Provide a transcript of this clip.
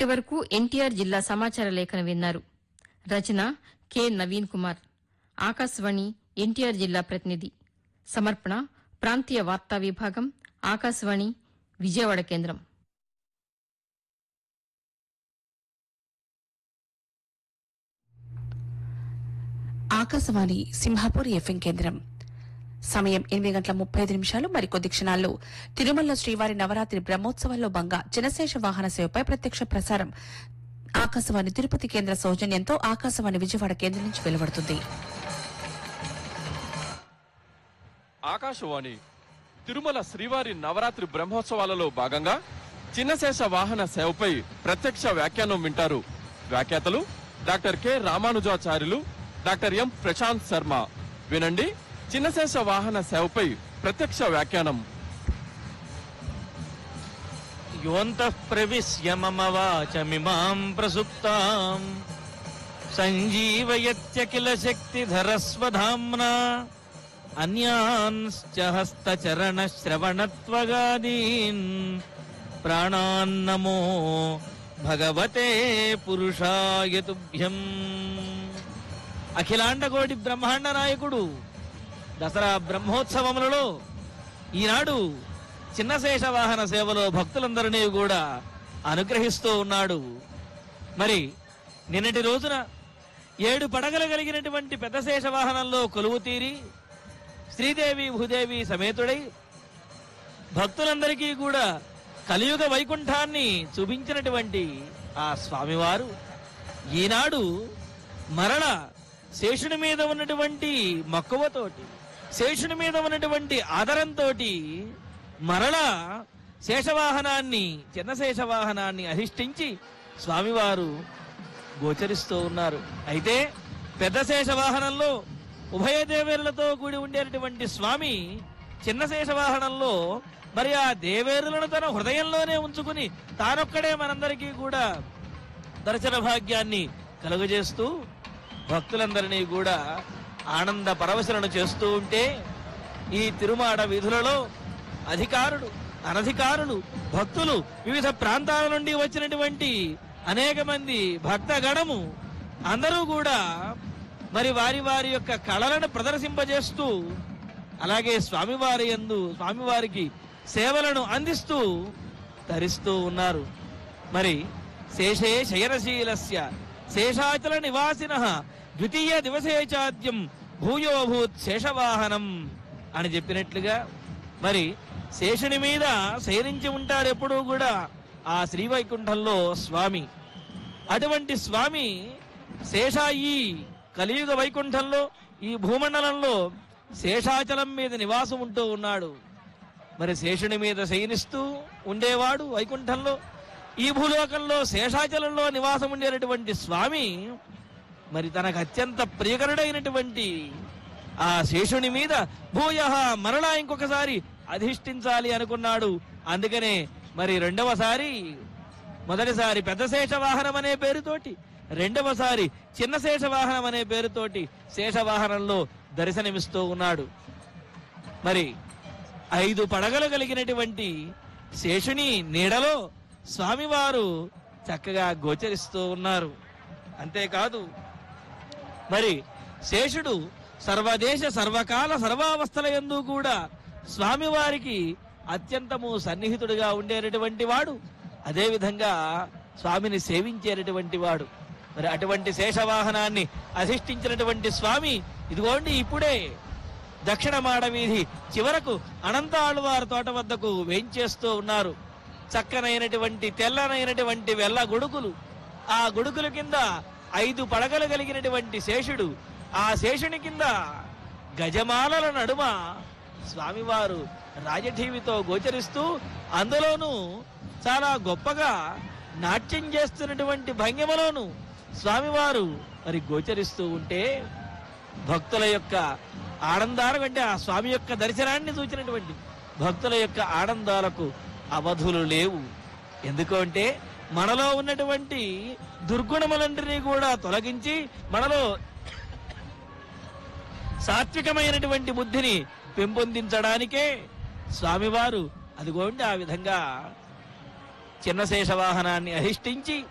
ఇప్పటి వరకు ఎన్టీఆర్ జిల్లా సమాచార లేఖన విన్నారు. రచన కె నవీన్ కుమార్. ఆకాశవాణి ఎన్టీఆర్ జిల్లా ప్రతినిధి. సమర్పణ ప్రాంతీయ వార్తా విభాగం, ఆకాశవాణి విజయవాడ కేంద్రం. ఆకాశవాణి సింహాపూర్ ఎఫ్ఎం కేంద్రం. సమయం 8:35. మరికొద్ది క్షణాల్లో తిరుమల శ్రీవారి నవరాత్రి బ్రహ్మోత్సవాల్లో భాగంగా జనశేష వాహన సేవపై ప్రత్యక్ష ప్రసారం ఆకాశవాణి తిరుపతి కేంద్ర సౌజన్యంతో ఆకాశవాణి విజయవాడ కేంద్రం నుంచి వెలువడుతుంది. ఆకాశవాణి తిరుమల శ్రీవారి నవరాత్రి బ్రహ్మోత్సవాలలో భాగంగా చిన్నశేష వాహన సేవపై ప్రత్యక్ష వ్యాఖ్యానం వింటారు. వ్యాఖ్యాతలు డాక్టర్ కె రామానుజాచార్యులు, డాక్టర్ ఎం ప్రశాంత్ శర్మ. వినండి చిన్నశేష వాహన సేవపై ప్రత్యక్ష వ్యాఖ్యానం. యోంతః ప్రవిశ్య మమ వాచమిమాం ప్రసుప్తాం సంజీవయత్యఖిల శక్తిధరస్వధామ్నా అన్యాన్శ్చ హస్తచరణ శ్రవణత్వగాదీన్ ప్రాణాన్నమో భగవతే పురుషాయ తుభ్యం. అఖిలాండకోటి బ్రహ్మాండ నాయకుడు దసరా బ్రహ్మోత్సవములలో ఈనాడు చిన్నశేష వాహన సేవలో భక్తులందరినీ కూడా అనుగ్రహిస్తూ ఉన్నాడు. మరి నిన్నటి రోజున 7 పడగలు కలిగినటువంటి పెద్ద శేష వాహనంలో కొలువు తీరి శ్రీదేవి భూదేవి సమేతుడై భక్తులందరికీ కూడా కలియుగ వైకుంఠాన్ని చూపించినటువంటి ఆ స్వామివారు ఈనాడు మరల శేషుని మీద ఉన్నటువంటి మక్కువతోటి, శేషుని మీద ఉన్నటువంటి ఆదరంతో మరలా శేషవాహనాన్ని, చిన్నశేషవాహనాన్ని అధిష్ఠించి స్వామివారు గోచరిస్తూ ఉన్నారు. అయితే పెద్ద శేషవాహనంలో ఉభయ దేవేరులతో కూడి ఉండేటువంటి స్వామి చిన్నశేషవాహనంలో మరి ఆ దేవేరులను తన హృదయంలోనే ఉంచుకుని తానొక్కడే మనందరికీ కూడా దర్శన భాగ్యాన్ని కలుగజేస్తూ భక్తులందరినీ కూడా ఆనంద పరవశలను చేస్తూ ఉంటే ఈ తిరుమాడ వీధులలో అధికారులు, అనధికారులు, భక్తులు, వివిధ ప్రాంతాల నుండి వచ్చినటువంటి అనేక మంది భక్తగణము అందరూ కూడా మరి వారి వారి యొక్క కళలను ప్రదర్శింపజేస్తూ అలాగే స్వామివారికి సేవలను అందిస్తూ తరిస్తూ ఉన్నారు. మరి శేషే శయనశీలస్య శేషాచల నివాసినః ద్వితీయ దివసే చాద్యం భూయోభూత్ శేషవాహనం అని చెప్పినట్లుగా మరి శేషుని మీద శయనించి ఉంటారు ఎప్పుడూ కూడా ఆ శ్రీవైకుంఠంలో స్వామి. అటువంటి స్వామి శేషాయి కలియుగ వైకుంఠంలో ఈ భూమండలంలో శేషాచలం మీద నివాసం ఉంటూ ఉన్నాడు. మరి శేషుని మీద శయనిస్తూ ఉండేవాడు వైకుంఠంలో. ఈ భూలోకంలో శేషాచలంలో నివాసం ఉండేటటువంటి స్వామి మరి తనకు అత్యంత ప్రియకరుడైనటువంటి ఆ శేషుని మీద భూయః మరలా ఇంకొకసారి అధిష్ఠించాలి అనుకున్నాడు. అందుకనే మరి మొదటిసారి పెద్ద శేషవాహనం అనే పేరుతోటి, రెండవసారి చిన్న శేషవాహనం అనే పేరుతోటి శేషవాహనంలో దర్శనమిస్తూ ఉన్నాడు. మరి 5 పడగలు కలిగినటువంటి శేషుని నీడలో స్వామివారు చక్కగా గోచరిస్తూ ఉన్నారు. అంతేకాదు మరి శేషుడు సర్వదేశ సర్వకాల సర్వావస్థల యందు కూడా స్వామివారికి అత్యంతము సన్నిహితుడిగా ఉండేటటువంటి వాడు, అదేవిధంగా స్వామిని సేవించేటటువంటి వాడు. మరి అటువంటి శేషవాహనాన్ని అధిష్ఠించినటువంటి స్వామి ఇదిగోండి ఇప్పుడే దక్షిణ మాడ వీధి చివరకు అనంత ఆళ్వార్ తోట వద్దకు వేంచేస్తూ ఉన్నారు. చక్కనైనటువంటి తెల్లనైనటువంటి వెల్ల గొడుగులు, ఆ గొడుగుల కింద 5 పడగలు కలిగినటువంటి శేషుడు, ఆ శేషుని కింద గజమాలల నడుమ స్వామివారు రాజఠీవితో గోచరిస్తూ అందులోనూ చాలా గొప్పగా నాట్యం చేస్తున్నటువంటి భంగిమలోను స్వామివారు మరి గోచరిస్తూ ఉంటే భక్తుల యొక్క ఆనందాలకు, అంటే ఆ స్వామి యొక్క దర్శనాన్ని చూచినటువంటి భక్తుల యొక్క ఆనందాలకు అవధులు లేవు. ఎందుకు అంటే మనలో ఉన్నటువంటి దుర్గుణములన్నిటినీ కూడా తొలగించి మనలో సాత్వికమైనటువంటి బుద్ధిని పెంపొందించడానికే స్వామివారు అదిగోండి ఆ విధంగా చిన్నశేష వాహనాన్ని అధిష్ఠించి